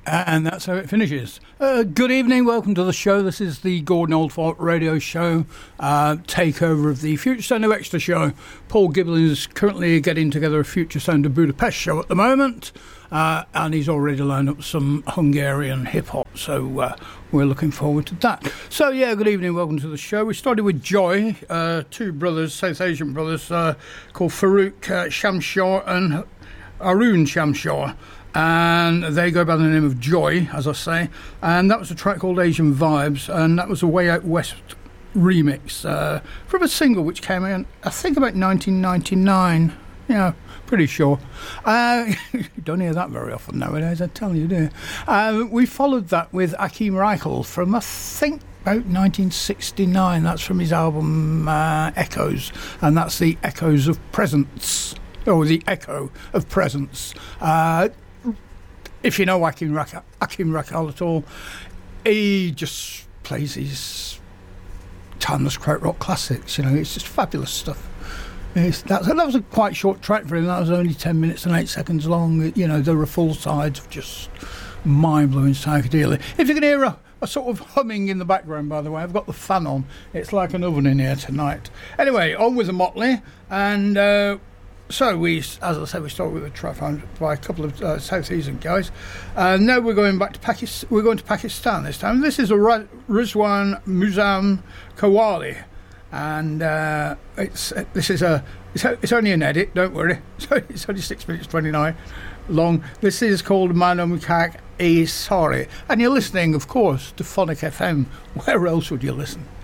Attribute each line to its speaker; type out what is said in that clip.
Speaker 1: And that's how it finishes. Good evening, welcome to the show. This is the Gordon Oldfort radio show, takeover of the Future Sound of Extra show. Paul Giblin is currently getting together a Future Sound of Budapest show at the moment, and he's already lined up some Hungarian hip-hop, so we're looking forward to that. So yeah, good evening, welcome to the show. We started with Joy, two brothers, South Asian brothers, called Farouk Shamshar and Arun Shamshar. And they go by the name of Joy, as I say, and that was a track called Asian Vibes, and that was a Way Out West remix from a single which came out, I think, about 1999. Yeah, pretty sure. You don't hear that very often nowadays, I tell you, do you? We followed that with Akim Reichel from, I think, about 1969. That's from his album Echoes, and that's the Echoes of Presence, or the Echo of Presence. If you know Akim Reichel at all, he just plays his timeless krautrock classics. You know, it's just fabulous stuff. That was a quite short track for him. That was only 10 minutes and 8 seconds long. You know, there were full sides of just mind-blowing psychedelia. If you can hear a sort of humming in the background, by the way, I've got the fan on. It's like an oven in here tonight. Anyway, on with the Motley, and so as I said, we started with a track by a couple of South Asian guys. Now we're going back to Pakistan. We're going to Pakistan this time. This is a Rizwan Muzam Kawali, and it's only an edit. Don't worry. It's only 6 minutes 29 long. This is called Manomukak E Sorry, and you're listening, of course, to Phonic FM. Where else would you listen?